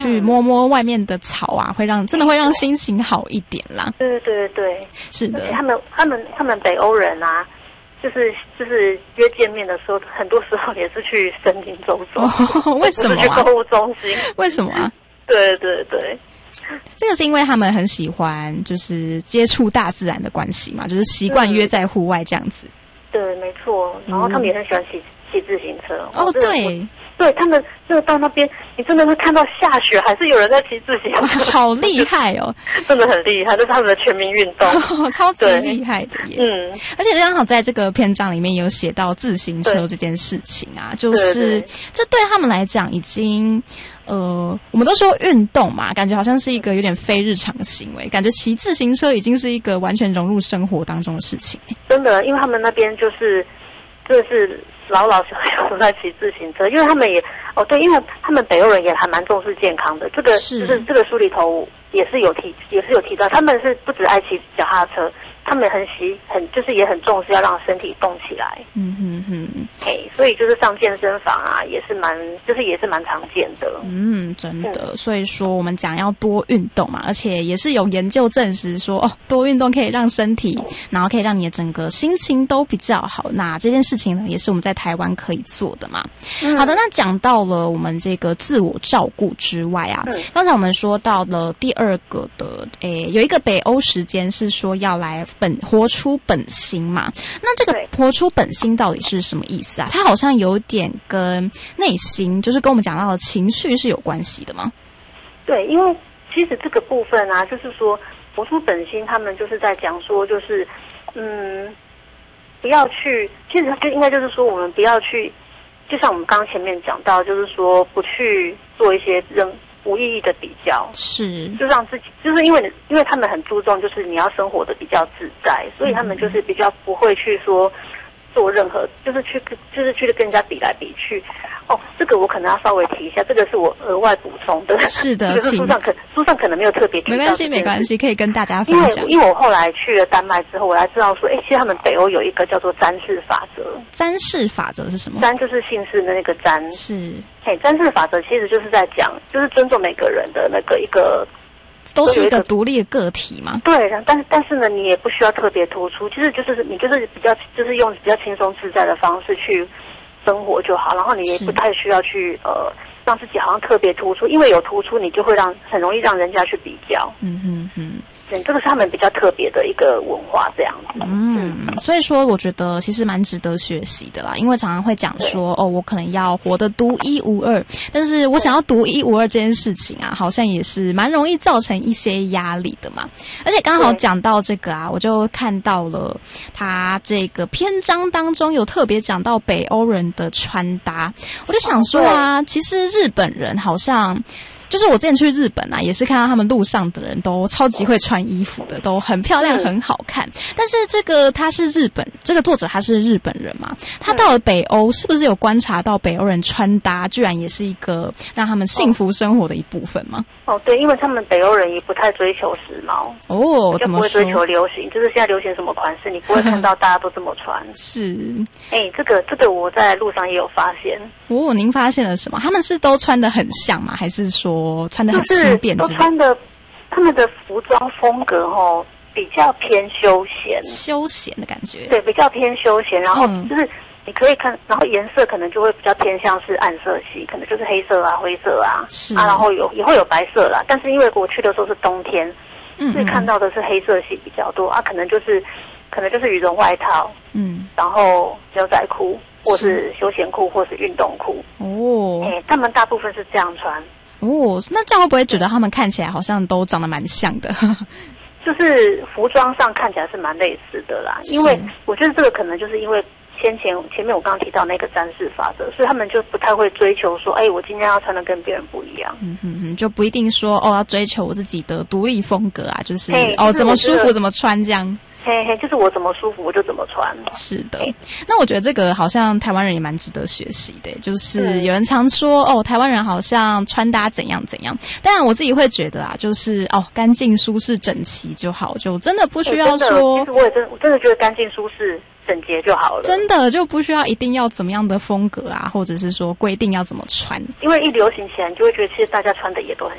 去摸摸外面的草啊，真的会让心情好一点啦。 对对对， 是的。 他们北欧人啊，就是约见面的时候，很多时候也是去森林走走。 为什么啊？ 去购物中心？ 为什么啊？ 对对对。 这个是因为他们很喜欢就是接触大自然的关系嘛，就是习惯约在户外这样子。 对，没错。然后他们也很喜欢骑自行车。 哦，对。 对，他们真的到那边，你真的会看到下雪，还是有人在骑自行车， 好厉害哦！ 真的很厉害，这是他们的全民运动， 超级厉害的耶。而且刚好在这个篇章里面有写到自行车这件事情啊，就是这对他们来讲已经我们都说运动嘛，感觉好像是一个有点非日常的行为，感觉骑自行车已经是一个完全融入生活当中的事情。 真的，因为他们那边就是老小小都在骑自行车，因为他们也对，因为他们北欧人也还蛮重视健康的。这个就是这个书里头也是有提到，他们是不只爱骑脚踏车，他们就是也很重视要让身体动起来。所以就是上健身房啊，也是蛮常见的。 真的。所以说我们讲要多运动嘛，而且也是有研究证实说多运动可以让身体，然后可以让你的整个心情都比较好。那这件事情呢，也是我们在台湾可以做的嘛。好的，那讲到了我们这个自我照顾之外啊，刚才我们说到了第二个的，有一个北欧时间是说要来活出本心嘛。那这个活出本心到底是什么意思啊？它好像有点跟内心，就是跟我们讲到的情绪是有关系的吗？ 对，因为其实这个部分啊，就是说活出本心，他们就是在讲说，就是不要去，其实就应该就是说，我们不要去，就像我们刚刚前面讲到，就是说不去做一些无意义的比较， 是就让自己，就是因为他们很注重，就是你要生活的比较自在，所以他们就是比较不会去说做任何，就是去跟人家比来比去。这个我可能要稍微提一下，这个是我额外补充的。 是的， 这个书上可能没有特别提到。 没关系，可以跟大家分享。 因为我后来去了丹麦之后，我才知道说，其实他们北欧有一个叫做占氏法则。 占氏法则是什么？ 占就是姓氏的那个占。 是。 占氏法则其实就是在讲，就是尊重每个人的那个一个。 都是一个独立的个体嘛。 对，但是呢，你也不需要特别突出，其实就是你就是比较就是用比较轻松自在的方式去生活就好，然后你也不太需要去让自己好像特别突出，因为有突出，你就会很容易让人家去比较。对，这个是他们比较特别的一个文化，这样子。 所以说我觉得其实蛮值得学习的啦，因为常常会讲说我可能要活得独一无二，但是我想要独一无二这件事情啊，好像也是蛮容易造成一些压力的嘛。而且刚好讲到这个啊，我就看到了他这个篇章当中有特别讲到北欧人的穿搭，我就想说啊，其实日本人好像。就是我之前去日本啊，也是看到他们路上的人都超级会穿衣服的，都很漂亮很好看。但是这个这个作者他是日本人嘛，他到了北欧是不是有观察到北欧人穿搭居然也是一个让他们幸福生活的一部分吗？ 对，因为他们北欧人也不太追求时髦怎么说？ 不会追求流行，就是现在流行什么款式，你不会看到大家都这么穿。 是， 这个我在路上也有发现。 您发现了什么？他们是都穿得很像吗？还是说穿得很轻便之类的？ 都穿的，他们的服装风格比较偏休闲的感觉。 对，比较偏休闲，然后就是你可以看，然后颜色可能就会比较偏向是暗色系，可能就是黑色啊、灰色啊，然后也会有白色啦。但是因为我去的时候是冬天，所以看到的是黑色系比较多啊，可能就是羽绒外套，然后牛仔裤或是休闲裤或是运动裤。他们大部分是这样穿。 那这样会不会觉得他们看起来好像都长得蛮像的？ 就是服装上看起来是蛮类似的啦，因为我觉得这个可能就是因为前面我刚刚提到那个占氏法则，所以他们就不太会追求说，我今天要穿的跟别人不一样。 就不一定说要追求我自己的独立风格啊，就是怎么舒服怎么穿这样。 就是我怎么舒服我就怎么穿。 是的，那我觉得这个好像台湾人也蛮值得学习的，就是有人常说台湾人好像穿搭怎样怎样，当然我自己会觉得啊，就是干净舒适整齐就好，就真的不需要说。 其实我真的觉得干净舒适整洁就好了。 真的就不需要一定要怎么样的风格啊，或者是说规定要怎么穿。 因为一流行起来，你就会觉得其实大家穿的也都很